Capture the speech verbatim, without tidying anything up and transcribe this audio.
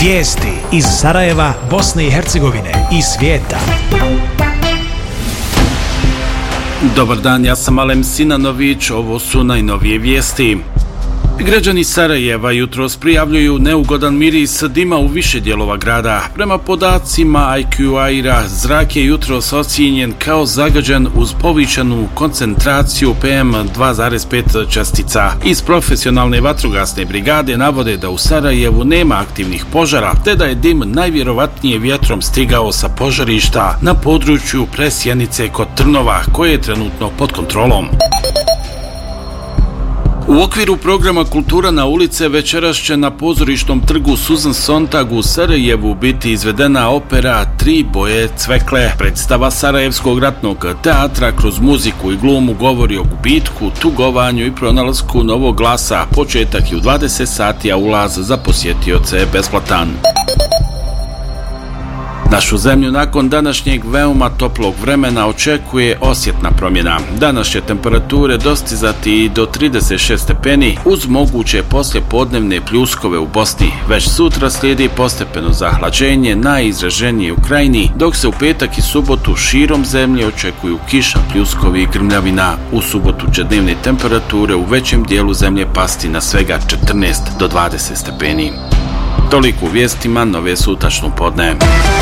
Vijesti iz Sarajeva, Bosne i Hercegovine i svijeta. Dobar dan, ja sam Alem Sinanović, ovo su najnovije vijesti. Građani Sarajeva jutros prijavljuju neugodan miris dima u više dijelova grada. Prema podacima I Q Aira, zrak je jutros ocijenjen kao zagađen uz povišenu koncentraciju P M dva zarez pet čestica. Iz profesionalne vatrogasne brigade navode da u Sarajevu nema aktivnih požara, te da je dim najvjerovatnije vjetrom stigao sa požarišta na području Presjenice kod Trnova, koje je trenutno pod kontrolom. U okviru programa Kultura na ulice večeras će na pozorišnom trgu Susan Sontag u Sarajevu biti izvedena opera Tri boje cvekle. Predstava Sarajevskog ratnog teatra kroz muziku i glumu govori o gubitku, tugovanju i pronalasku novog glasa. Početak je u dvadeset sati, a ulaz za posjetioce je besplatan. Našu zemlju nakon današnjeg veoma toplog vremena očekuje osjetna promjena. Danas će temperature dostizati do trideset šest stepeni uz moguće poslijepodnevne pljuskove u Bosni. Već sutra slijedi postepeno zahlađenje najizraženije u krajini, dok se u petak i subotu širom zemlje očekuju kiša, pljuskovi i grmljavina. U subotu će dnevne temperature u većem dijelu zemlje pasti na svega četrnaest do dvadeset stepeni. Toliko u vijestima, nove su tačno podne.